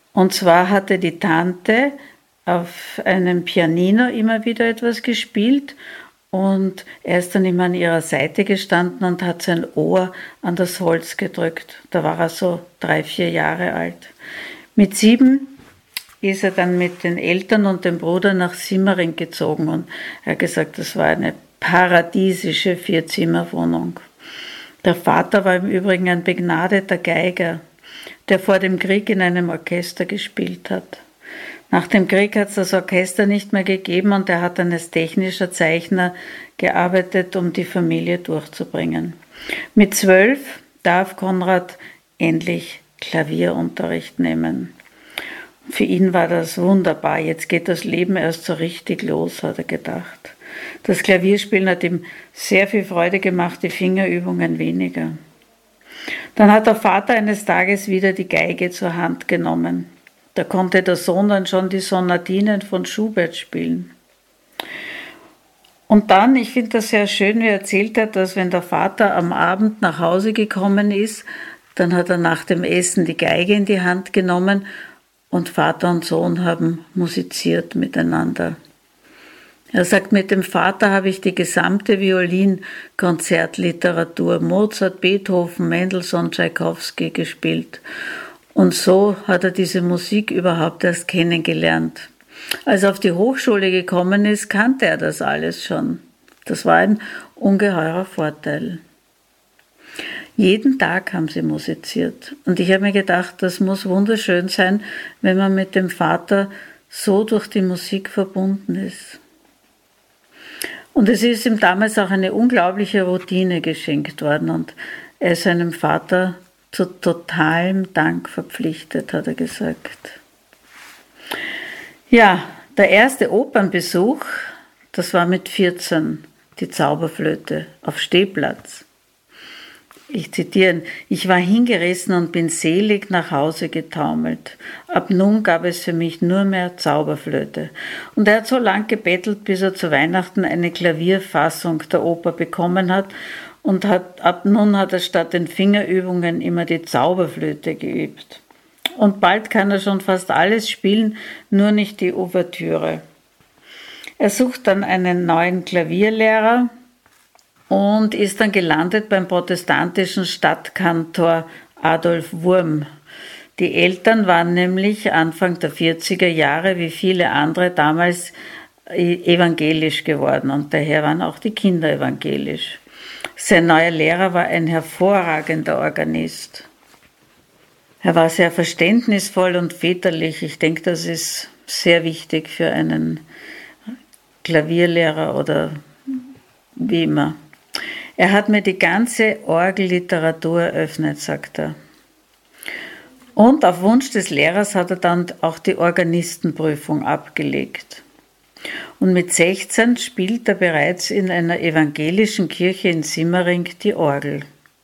Und zwar hatte die Tante auf einem Pianino immer wieder etwas gespielt und er ist dann immer an ihrer Seite gestanden und hat sein Ohr an das Holz gedrückt. Da war er so 3, 4 Jahre alt. Mit 7 ist er dann mit den Eltern und dem Bruder nach Simmering gezogen und er hat gesagt, das war eine paradiesische 4-Zimmer-Wohnung. Der Vater war im Übrigen ein begnadeter Geiger, der vor dem Krieg in einem Orchester gespielt hat. Nach dem Krieg hat es das Orchester nicht mehr gegeben und er hat dann als technischer Zeichner gearbeitet, um die Familie durchzubringen. Mit 12 darf Konrad endlich Klavierunterricht nehmen. Für ihn war das wunderbar. Jetzt geht das Leben erst so richtig los, hat er gedacht. Das Klavierspielen hat ihm sehr viel Freude gemacht, die Fingerübungen weniger. Dann hat der Vater eines Tages wieder die Geige zur Hand genommen. Da konnte der Sohn dann schon die Sonatinen von Schubert spielen. Und dann, ich finde das sehr schön, wie er erzählt hat, dass wenn der Vater am Abend nach Hause gekommen ist, dann hat er nach dem Essen die Geige in die Hand genommen und Vater und Sohn haben musiziert miteinander. Er sagt, mit dem Vater habe ich die gesamte Violinkonzertliteratur, Mozart, Beethoven, Mendelssohn, Tschaikowski gespielt. Und so hat er diese Musik überhaupt erst kennengelernt. Als er auf die Hochschule gekommen ist, kannte er das alles schon. Das war ein ungeheurer Vorteil. Jeden Tag haben sie musiziert. Und ich habe mir gedacht, das muss wunderschön sein, wenn man mit dem Vater so durch die Musik verbunden ist. Und es ist ihm damals auch eine unglaubliche Routine geschenkt worden und er ist seinem Vater zu totalem Dank verpflichtet, hat er gesagt. Ja, der erste Opernbesuch, das war mit 14, die Zauberflöte auf Stehplatz. Ich zitiere, ich war hingerissen und bin selig nach Hause getaumelt. Ab nun gab es für mich nur mehr Zauberflöte. Und er hat so lang gebettelt, bis er zu Weihnachten eine Klavierfassung der Oper bekommen hat und ab nun hat er statt den Fingerübungen immer die Zauberflöte geübt. Und bald kann er schon fast alles spielen, nur nicht die Ouvertüre. Er sucht dann einen neuen Klavierlehrer und ist dann gelandet beim protestantischen Stadtkantor Adolf Wurm. Die Eltern waren nämlich Anfang der 40er Jahre, wie viele andere damals, evangelisch geworden und daher waren auch die Kinder evangelisch. Sein neuer Lehrer war ein hervorragender Organist. Er war sehr verständnisvoll und väterlich. Ich denke, das ist sehr wichtig für einen Klavierlehrer oder wie immer. Er hat mir die ganze Orgelliteratur eröffnet, sagt er. Und auf Wunsch des Lehrers hat er dann auch die Organistenprüfung abgelegt. Und mit 16 spielt er bereits in einer evangelischen Kirche in Simmering die Orgel.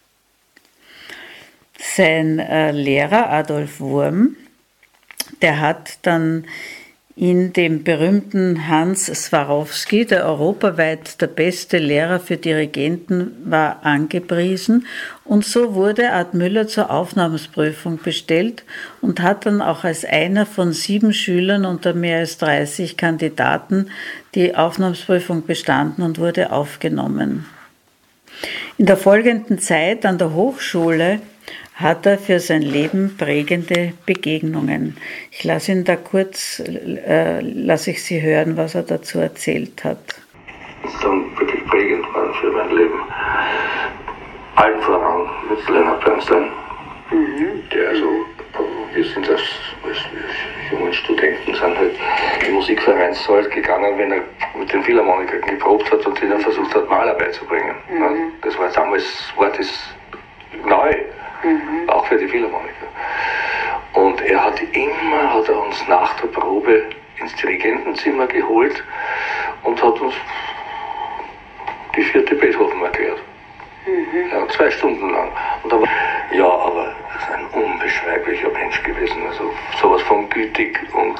Sein Lehrer Adolf Wurm, der hat dann in dem berühmten Hans Swarovski, der europaweit der beste Lehrer für Dirigenten war, angepriesen. Und so wurde Art Müller zur Aufnahmeprüfung bestellt und hat dann auch als einer von 7 Schülern unter mehr als 30 Kandidaten die Aufnahmeprüfung bestanden und wurde aufgenommen. In der folgenden Zeit an der Hochschule hat er für sein Leben prägende Begegnungen. Ich lasse ihn da kurz, lasse ich Sie hören, was er dazu erzählt hat. Das ist dann wirklich prägend war für mein Leben. Allen voran mit Leonard Bernstein, der also, wir sind als jungen Studenten, sind halt in den Musikvereinssaal gegangen, wenn er mit den Philharmonikern geprobt hat und ihnen versucht hat, Maler beizubringen. Das war damals, war das neu. Auch für die Philharmoniker. Und er hat uns nach der Probe ins Dirigentenzimmer geholt und hat uns die 4. Beethoven erklärt. Ja, 2 Stunden lang. Und da war, ja, aber das ist ein unbeschreiblicher Mensch gewesen. Also sowas von gütig und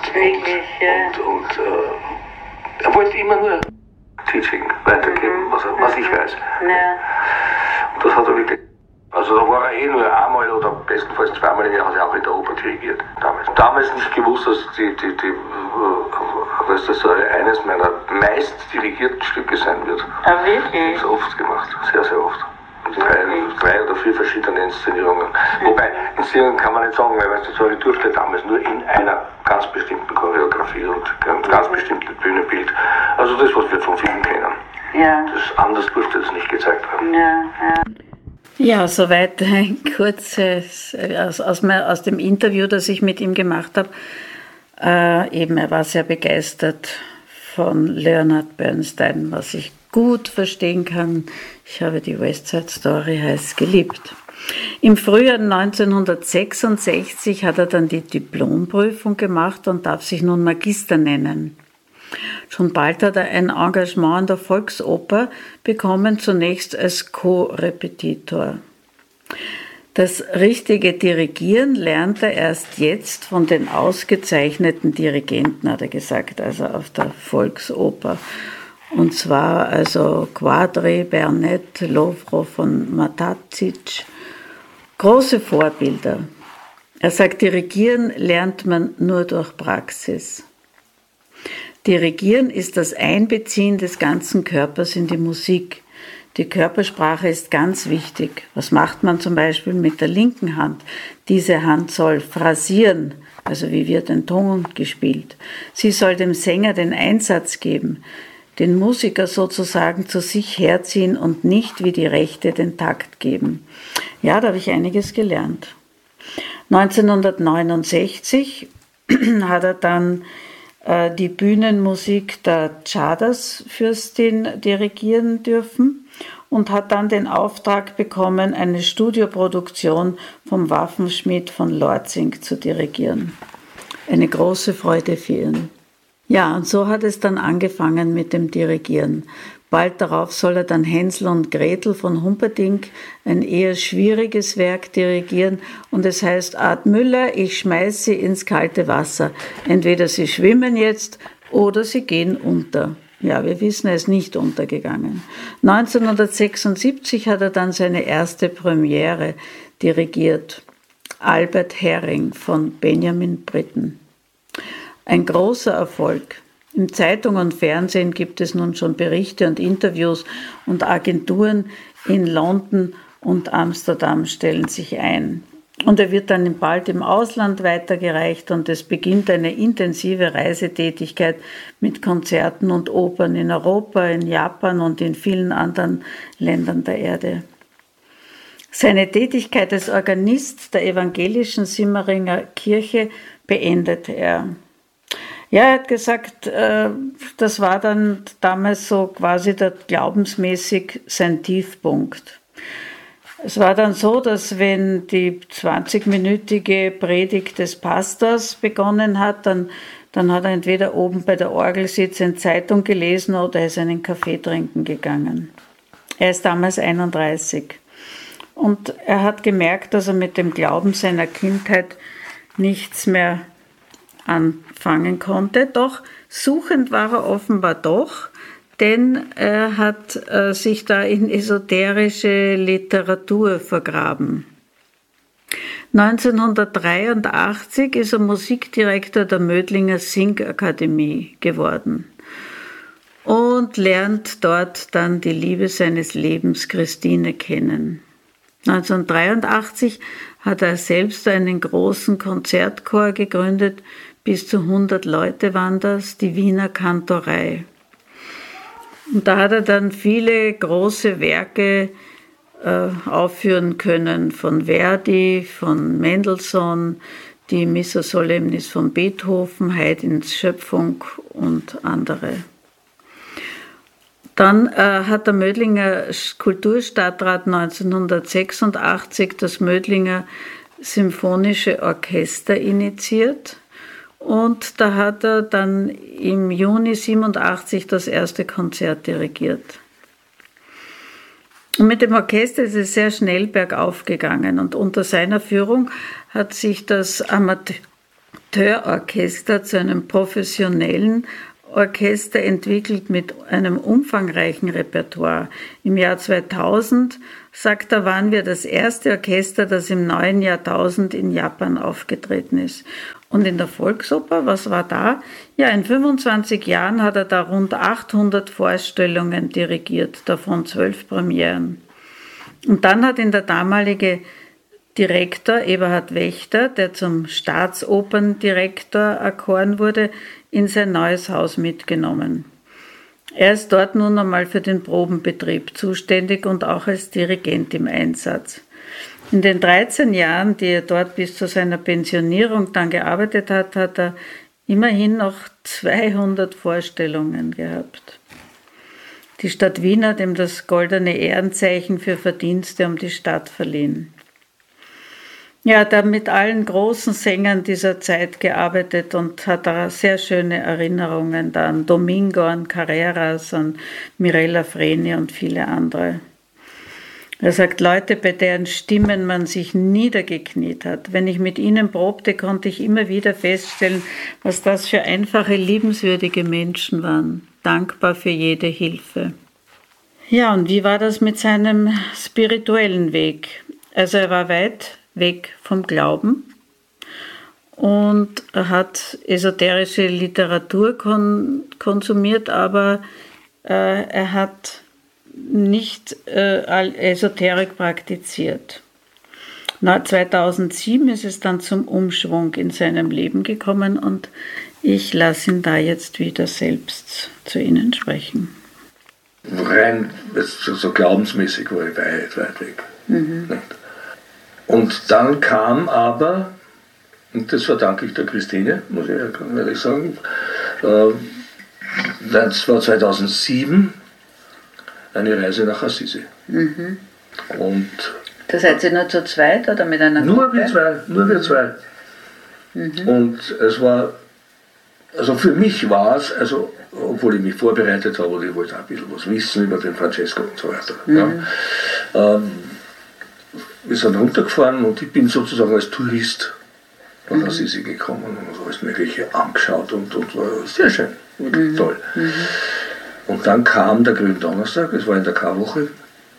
er wollte immer nur Teaching weitergeben, was ich weiß. Ja. Und das hat er wirklich. Also da war er nur einmal oder bestenfalls zweimal im Jahr, hat er auch in der Oper dirigiert. Damals nicht gewusst, dass dass das so eines meiner meist dirigierten Stücke sein wird. Ah, wirklich? Das oft gemacht, sehr, sehr oft. Drei oder vier verschiedene Inszenierungen. Wobei, Inszenierungen kann man nicht sagen, weil ich durfte damals nur in einer ganz bestimmten Choreografie und einem ganz bestimmten Bühnenbild. Also das, was wir vom Film kennen. Ja. Anders durfte das nicht gezeigt werden. Ja, ja. Ja, soweit ein kurzes aus dem Interview, das ich mit ihm gemacht habe. Eben, er war sehr begeistert von Leonard Bernstein, was ich gut verstehen kann. Ich habe die West Side Story heiß geliebt. Im Frühjahr 1966 hat er dann die Diplomprüfung gemacht und darf sich nun Magister nennen. Schon bald hat er ein Engagement an der Volksoper bekommen, zunächst als Co-Repetitor. Das richtige Dirigieren lernt er erst jetzt von den ausgezeichneten Dirigenten, hat er gesagt, also auf der Volksoper. Und zwar also Quadri, Bernet, Lovro von Matacic. Große Vorbilder. Er sagt, Dirigieren lernt man nur durch Praxis. Dirigieren ist das Einbeziehen des ganzen Körpers in die Musik. Die Körpersprache ist ganz wichtig. Was macht man zum Beispiel mit der linken Hand? Diese Hand soll phrasieren, also wie wird ein Ton gespielt. Sie soll dem Sänger den Einsatz geben, den Musiker sozusagen zu sich herziehen und nicht wie die Rechte den Takt geben. Ja, da habe ich einiges gelernt. 1969 hat er dann die Bühnenmusik der Czadas-Fürstin dirigieren dürfen und hat dann den Auftrag bekommen, eine Studioproduktion vom Waffenschmied von Lorzing zu dirigieren. Eine große Freude für ihn. Ja, und so hat es dann angefangen mit dem Dirigieren. Bald darauf soll er dann Hänsel und Gretel von Humperdinck, ein eher schwieriges Werk, dirigieren. Und es heißt, Art Müller, ich schmeiß sie ins kalte Wasser. Entweder sie schwimmen jetzt oder sie gehen unter. Ja, wir wissen, er ist nicht untergegangen. 1976 hat er dann seine erste Premiere dirigiert. Albert Herring von Benjamin Britten. Ein großer Erfolg. In Zeitung und Fernsehen gibt es nun schon Berichte und Interviews und Agenturen in London und Amsterdam stellen sich ein. Und er wird dann bald im Ausland weitergereicht und es beginnt eine intensive Reisetätigkeit mit Konzerten und Opern in Europa, in Japan und in vielen anderen Ländern der Erde. Seine Tätigkeit als Organist der evangelischen Simmeringer Kirche beendete er. Ja, er hat gesagt, das war dann damals so quasi glaubensmäßig sein Tiefpunkt. Es war dann so, dass wenn die 20-minütige Predigt des Pastors begonnen hat, dann hat er entweder oben bei der Orgel sitzend Zeitung gelesen oder ist einen Kaffee trinken gegangen. Er ist damals 31 und er hat gemerkt, dass er mit dem Glauben seiner Kindheit nichts mehr anfangen konnte, doch suchend war er offenbar doch, denn er hat sich da in esoterische Literatur vergraben. 1983 ist er Musikdirektor der Mödlinger Singakademie geworden und lernt dort dann die Liebe seines Lebens, Christine, kennen. 1983 hat er selbst einen großen Konzertchor gegründet, bis zu 100 Leute waren das, die Wiener Kantorei. Und da hat er dann viele große Werke aufführen können, von Verdi, von Mendelssohn, die Missa Solemnis von Beethoven, Haydns Schöpfung und andere. Dann hat der Mödlinger Kulturstadtrat 1986 das Mödlinger Symphonische Orchester initiiert. Und da hat er dann im Juni 1987 das erste Konzert dirigiert. Und mit dem Orchester ist es sehr schnell bergauf gegangen. Und unter seiner Führung hat sich das Amateurorchester zu einem professionellen Orchester entwickelt mit einem umfangreichen Repertoire. Im Jahr 2000, sagt er, waren wir das erste Orchester, das im neuen Jahrtausend in Japan aufgetreten ist. Und in der Volksoper, was war da? Ja, in 25 Jahren hat er da rund 800 Vorstellungen dirigiert, davon 12 Premieren. Und dann hat ihn der damalige Direktor Eberhard Wächter, der zum Staatsoperndirektor erkoren wurde, in sein neues Haus mitgenommen. Er ist dort nun einmal für den Probenbetrieb zuständig und auch als Dirigent im Einsatz. In den 13 Jahren, die er dort bis zu seiner Pensionierung dann gearbeitet hat, hat er immerhin noch 200 Vorstellungen gehabt. Die Stadt Wien hat ihm das goldene Ehrenzeichen für Verdienste um die Stadt verliehen. Ja, er hat mit allen großen Sängern dieser Zeit gearbeitet und hat da sehr schöne Erinnerungen an Domingo, an Carreras, an Mirella Freni und viele andere. Er sagt, Leute, bei deren Stimmen man sich niedergekniet hat. Wenn ich mit ihnen probte, konnte ich immer wieder feststellen, was das für einfache, liebenswürdige Menschen waren, dankbar für jede Hilfe. Ja, und wie war das mit seinem spirituellen Weg? Also er war weit weg vom Glauben und er hat esoterische Literatur konsumiert, aber er hat nicht Esoterik praktiziert. 2007 ist es dann zum Umschwung in seinem Leben gekommen und ich lasse ihn da jetzt wieder selbst zu Ihnen sprechen. Rein so glaubensmäßig war ich weit weg. Und dann kam aber, und das verdanke ich der Christine, muss ich ehrlich sagen, das war 2007, eine Reise nach Assisi. Und da seid ihr nur zu zweit oder mit einer Gruppe? Nur wir zwei. Und es war, also für mich war es, also obwohl ich mich vorbereitet habe, und ich wollte auch ein bisschen was wissen über den Francesco und so weiter. Ja. Wir sind runtergefahren und ich bin sozusagen als Tourist nach Assisi gekommen und alles Mögliche angeschaut und war sehr schön, wirklich toll. Und dann kam der Gründonnerstag, es war in der Karwoche,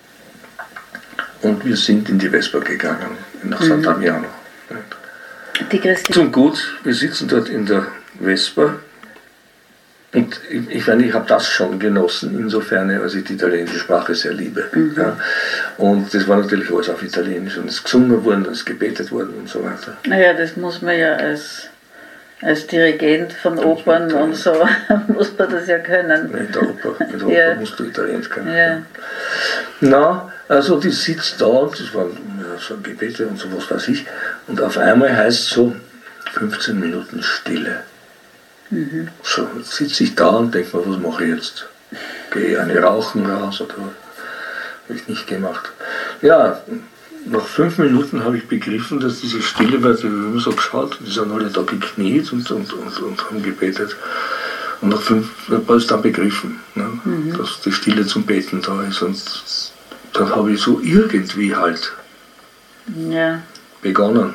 und wir sind in die Vespa gegangen, nach San Damiano. Zum Gut, wir sitzen dort in der Vespa. Und ich meine, ich habe das schon genossen, insofern, als ich die italienische Sprache sehr liebe. Ja. Und das war natürlich alles auf Italienisch und es ist gesungen worden, es ist gebetet worden und so weiter. Naja, das muss man ja als Dirigent von Opern und so, muss man das ja können. In der Oper musst du Italienisch können. Ja. Na, also die sitzt da und das waren so Gebete und so, was weiß ich. Und auf einmal heißt es so 15 Minuten Stille. So, jetzt sitze ich da und denke mir, was mache ich jetzt? Gehe ich eine rauchen raus oder habe ich nicht gemacht? Ja, nach 5 Minuten habe ich begriffen, dass diese Stille, weil die haben so geschaut, die sind alle da gekniet und haben gebetet. Und nach 5 habe ich es dann begriffen, ne, dass die Stille zum Beten da ist. Und dann habe ich so irgendwie halt begonnen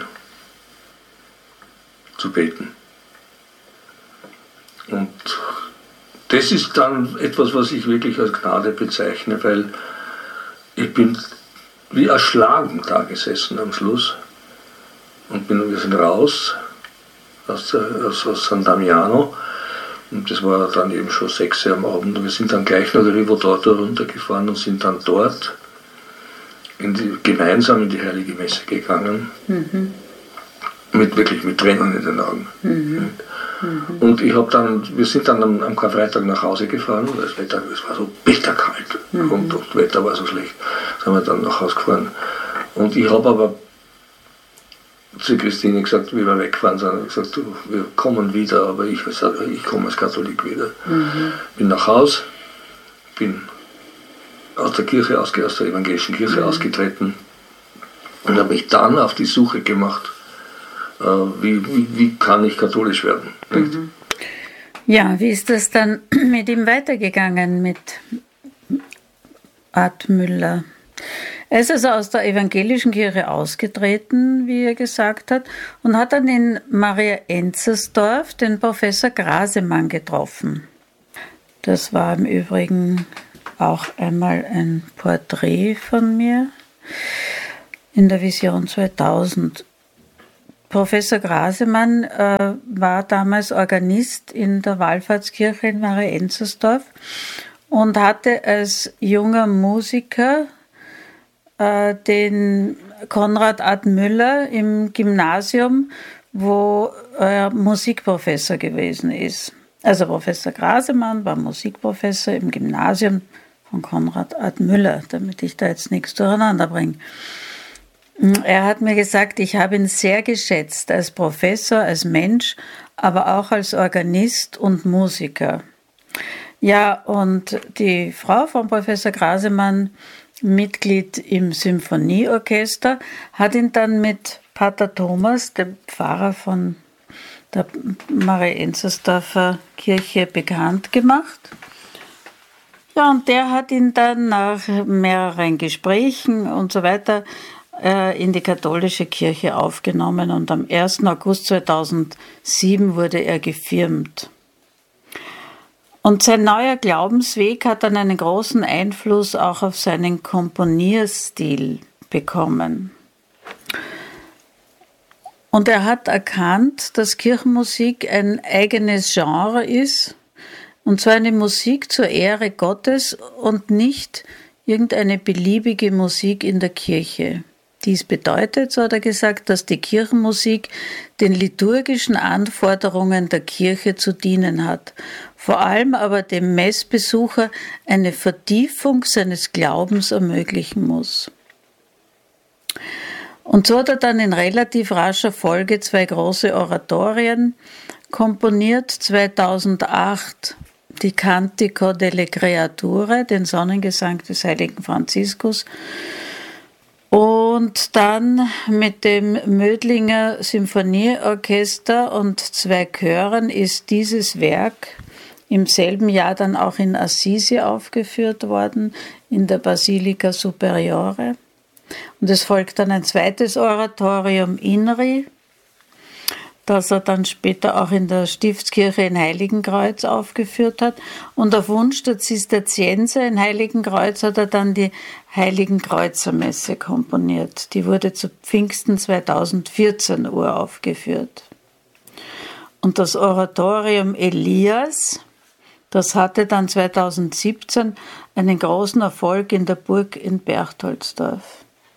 zu beten. Und das ist dann etwas, was ich wirklich als Gnade bezeichne, weil ich bin wie erschlagen da gesessen am Schluss. Und wir sind raus aus San Damiano. Und das war dann eben schon 6 Uhr am Abend. Und wir sind dann gleich nach der Rivo d'Orto runtergefahren und sind dann dort gemeinsam in die Heilige Messe gegangen. Wirklich mit Tränen in den Augen. Und wir sind dann am Karfreitag nach Hause gefahren, es war so bitterkalt und das Wetter war so schlecht. Sind wir dann nach Hause gefahren. Und ich habe aber zu Christine gesagt, wie wir weggefahren sind, habe ich gesagt, du, wir kommen wieder, aber ich komme als Katholik wieder. Bin nach Hause, bin aus der Kirche aus der evangelischen Kirche ausgetreten und habe mich dann auf die Suche gemacht, wie kann ich katholisch werden. Ja, wie ist das dann mit ihm weitergegangen, mit Art Müller? Er ist also aus der evangelischen Kirche ausgetreten, wie er gesagt hat, und hat dann in Maria Enzersdorf den Professor Grasemann getroffen. Das war im Übrigen auch einmal ein Porträt von mir in der Vision 2000. Professor Grasemann war damals Organist in der Wallfahrtskirche in Marienzersdorf und hatte als junger Musiker den Konrad Admüller im Gymnasium, wo er Musikprofessor gewesen ist. Also Professor Grasemann war Musikprofessor im Gymnasium von Konrad Admüller, damit ich da jetzt nichts durcheinander bringe. Er hat mir gesagt, ich habe ihn sehr geschätzt als Professor, als Mensch, aber auch als Organist und Musiker. Ja, und die Frau von Professor Grasemann, Mitglied im Symphonieorchester, hat ihn dann mit Pater Thomas, dem Pfarrer von der Marienzersdorfer Kirche, bekannt gemacht. Ja, und der hat ihn dann nach mehreren Gesprächen und so weiter in die katholische Kirche aufgenommen und am 1. August 2007 wurde er gefirmt. Und sein neuer Glaubensweg hat dann einen großen Einfluss auch auf seinen Komponierstil bekommen. Und er hat erkannt, dass Kirchenmusik ein eigenes Genre ist, und zwar eine Musik zur Ehre Gottes und nicht irgendeine beliebige Musik in der Kirche. Dies bedeutet, so hat er gesagt, dass die Kirchenmusik den liturgischen Anforderungen der Kirche zu dienen hat, vor allem aber dem Messbesucher eine Vertiefung seines Glaubens ermöglichen muss. Und so hat er dann in relativ rascher Folge 2 große Oratorien komponiert, 2008 die Cantico delle Creature, den Sonnengesang des heiligen Franziskus, und dann mit dem Mödlinger Symphonieorchester und 2 Chören ist dieses Werk im selben Jahr dann auch in Assisi aufgeführt worden, in der Basilica Superiore. Und es folgt dann ein zweites Oratorium Inri, das er dann später auch in der Stiftskirche in Heiligenkreuz aufgeführt hat. Und auf Wunsch der Zisterzienser in Heiligenkreuz hat er dann die Heiligenkreuzermesse komponiert. Die wurde zu Pfingsten 2014 uraufgeführt. Und das Oratorium Elias, das hatte dann 2017 einen großen Erfolg in der Burg in Berchtoldsdorf.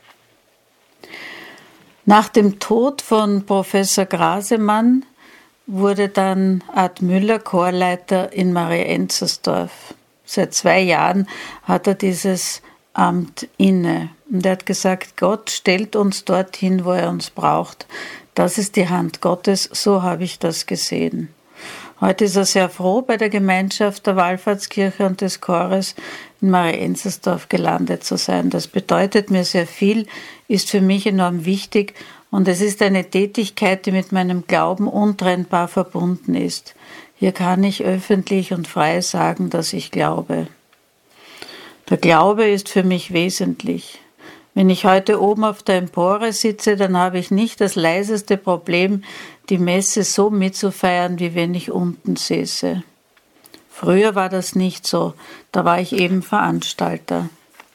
Nach dem Tod von Professor Grasemann wurde dann Admüller Chorleiter in Marienzersdorf. Seit 2 Jahren hat er dieses Amt inne. Und er hat gesagt, Gott stellt uns dorthin, wo er uns braucht. Das ist die Hand Gottes, so habe ich das gesehen. Heute ist er sehr froh, bei der Gemeinschaft der Wallfahrtskirche und des Chores in Marienzersdorf gelandet zu sein. Das bedeutet mir sehr viel, ist für mich enorm wichtig und es ist eine Tätigkeit, die mit meinem Glauben untrennbar verbunden ist. Hier kann ich öffentlich und frei sagen, dass ich glaube. Der Glaube ist für mich wesentlich. Wenn ich heute oben auf der Empore sitze, dann habe ich nicht das leiseste Problem, die Messe so mitzufeiern, wie wenn ich unten säße. Früher war das nicht so, da war ich eben Veranstalter.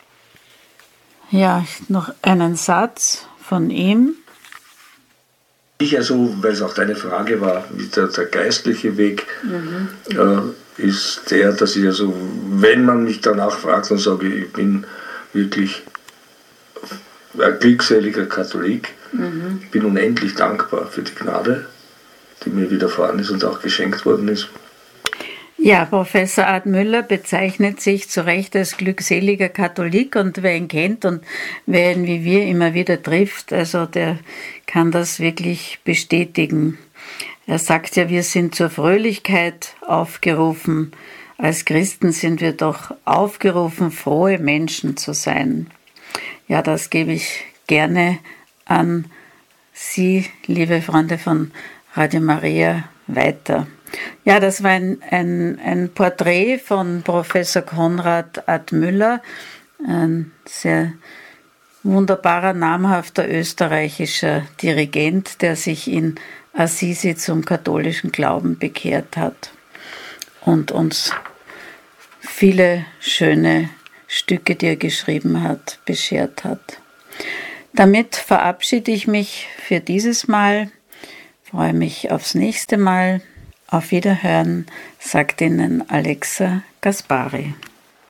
Ja, noch einen Satz von ihm. Ich also, weil es auch deine Frage war, wie der geistliche Weg ist der, dass ich also, wenn man mich danach fragt, dann sage ich, ich bin wirklich ein glückseliger Katholik. Ich bin unendlich dankbar für die Gnade, die mir widerfahren ist und auch geschenkt worden ist. Ja, Professor Admüller bezeichnet sich zu Recht als glückseliger Katholik und wer ihn kennt und wer ihn wie wir immer wieder trifft, also der kann das wirklich bestätigen. Er sagt ja, wir sind zur Fröhlichkeit aufgerufen. Als Christen sind wir doch aufgerufen, frohe Menschen zu sein. Ja, das gebe ich gerne an Sie, liebe Freunde von Radio Maria, weiter. Ja, das war ein Porträt von Professor Konrad Admüller, ein sehr wunderbarer, namhafter österreichischer Dirigent, der sich in Assisi zum katholischen Glauben bekehrt hat und uns viele schöne Stücke, die er geschrieben hat, beschert hat. Damit verabschiede ich mich für dieses Mal, freue mich aufs nächste Mal. Auf Wiederhören, sagt Ihnen Alexa Gaspari.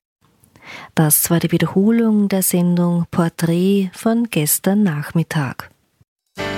Das war die Wiederholung der Sendung Porträt von gestern Nachmittag.